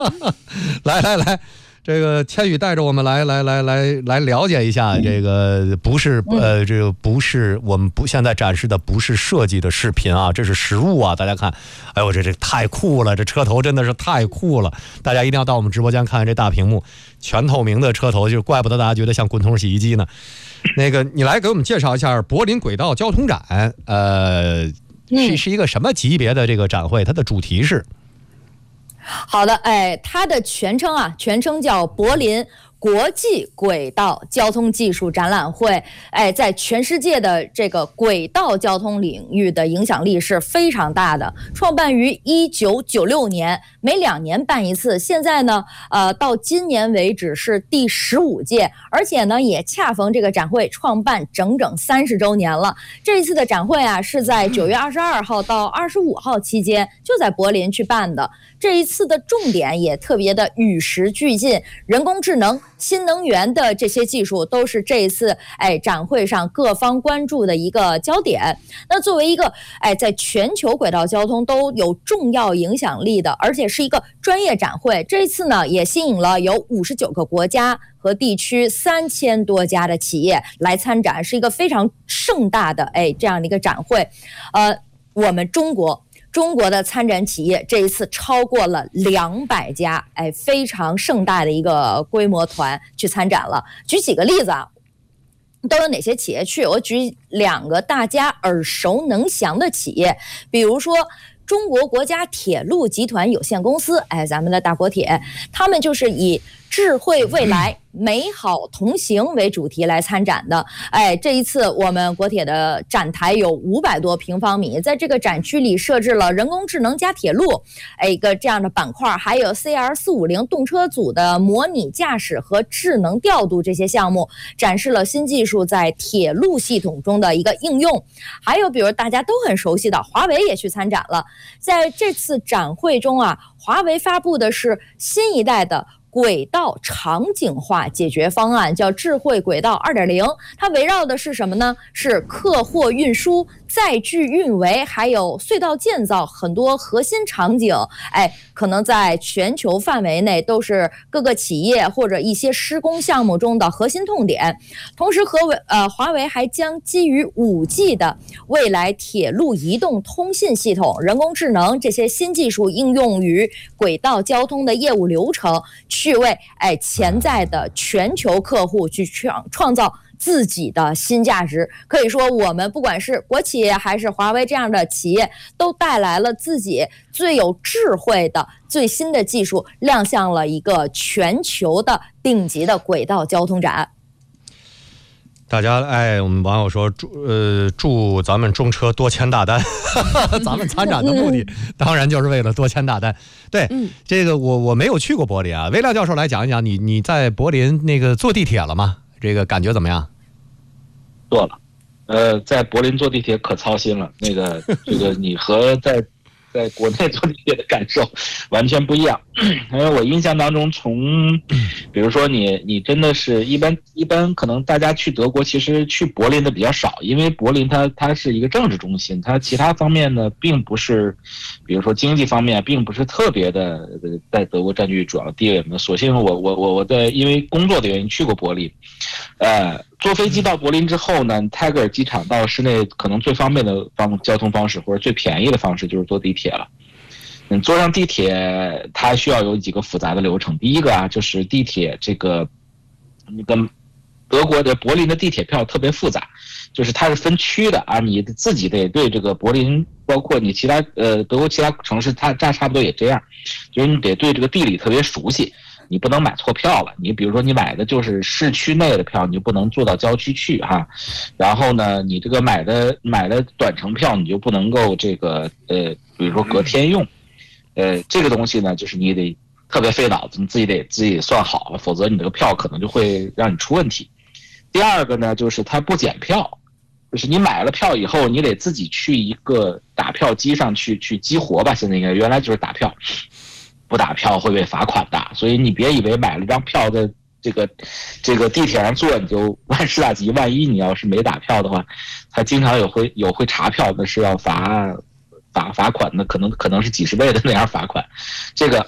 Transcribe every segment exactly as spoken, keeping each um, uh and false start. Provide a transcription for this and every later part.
来来来。这个千羽带着我们来来来来来了解一下，这个不是呃，这个不是我们不现在展示的不是设计的视频啊，这是实物啊！大家看，哎呦，这这太酷了，这车头真的是太酷了！大家一定要到我们直播间看看这大屏幕，全透明的车头，就怪不得大家觉得像滚筒洗衣机呢。那个，你来给我们介绍一下柏林轨道交通展，呃，是是一个什么级别的这个展会？它的主题是？ 好的，哎，它的全称啊，全称叫柏林国际轨道交通技术展览会，哎，在全世界的这个轨道交通领域的影响力是非常大的。创办于一九九六年，每两年办一次。现在呢，呃，到今年为止是第十五届，而且呢，也恰逢这个展会创办整整三十周年了。这一次的展会啊，是在九月二十二号到二十五号期间，就在柏林去办的。这一次的重点也特别的与时俱进，人工智能、新能源的这些技术都是这一次哎展会上各方关注的一个焦点。那作为一个哎在全球轨道交通都有重要影响力的，而且是一个专业展会，这一次呢也吸引了有五十九个国家和地区三千多家的企业来参展，是一个非常盛大的哎这样的一个展会。呃，我们中国。中国的参展企业这一次超过了两百家，哎，非常盛大的一个规模团去参展了。举几个例子啊，都有哪些企业去？我举两个大家耳熟能详的企业，比如说中国国家铁路集团有限公司，哎，咱们的大国铁，他们就是以智慧未来、美好同行为主题来参展的。哎，这一次我们国铁的展台有五百多平方米，在这个展区里设置了人工智能加铁路，哎，一个这样的板块，还有 C R 四五零 动车组的模拟驾驶和智能调度这些项目，展示了新技术在铁路系统中的一个应用。还有比如大家都很熟悉的华为也去参展了。在这次展会中啊，华为发布的是新一代的轨道场景化解决方案，叫智慧轨道 二点零。 它围绕的是什么呢？是客货运输、载具运维还有隧道建造很多核心场景，哎，可能在全球范围内都是各个企业或者一些施工项目中的核心痛点。同时，和呃华为还将基于 五 G 的未来铁路移动通信系统、人工智能这些新技术应用于轨道交通的业务流程，去为哎潜在的全球客户去创创造自己的新价值。可以说，我们不管是国企业还是华为这样的企业，都带来了自己最有智慧的最新的技术，亮相了一个全球的顶级的轨道交通展。 大家哎，我们网友说祝呃祝咱们中车多签大单，咱们参展的目的当然就是为了多签大单。对，嗯、这个我我没有去过柏林啊，魏亮教授来讲一讲，你你在柏林那个坐地铁了吗？这个感觉怎么样？ 坐了，呃，在柏林坐地铁可操心了。那个这个你和在在国内坐地铁的感受完全不一样。因为我印象当中，从比如说你你真的是一般一般可能大家去德国其实去柏林的比较少，因为柏林它它是一个政治中心，它其他方面呢并不是，比如说经济方面并不是特别的在德国占据主要地位嘛。所幸我我我我在因为工作的原因去过柏林，呃，坐飞机到柏林之后呢，泰戈尔机场到市内可能最方便的方交通方式或者最便宜的方式就是坐地铁了。你坐上地铁，它需要有几个复杂的流程。第一个啊，就是地铁这个，那个德国的柏林的地铁票特别复杂，就是它是分区的啊，你自己得对这个柏林，包括你其他呃德国其他城市，它它差不多也这样，就是你得对这个地理特别熟悉，你不能买错票了。你比如说你买的就是市区内的票，你就不能坐到郊区去哈。然后呢，你这个买的买的短程票，你就不能够这个呃，比如说隔天用。呃，这个东西呢，就是你得特别费脑子，你自己得自己算好，否则你这个票可能就会让你出问题。第二个呢，就是它不检票，就是你买了票以后，你得自己去一个打票机上去去激活吧，现在应该原来就是打票，不打票会被罚款的。所以你别以为买了张票在这个这个地铁上坐你就万事大吉，万一你要是没打票的话，它经常有会有会查票的，是要罚。罚罚款的可能可能是几十倍的那样罚款，这个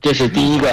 这是第一个